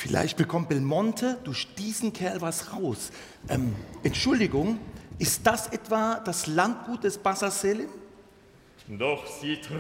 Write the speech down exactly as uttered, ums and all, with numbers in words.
Vielleicht bekommt Belmonte durch diesen Kerl was raus. Ähm, Entschuldigung, ist das etwa das Landgut des Bassa Selim? Doch, sie